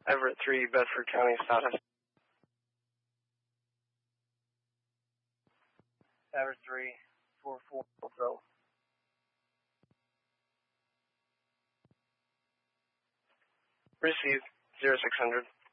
Everett 3, Bedford County status. Everett 3, 4440. Received 0600.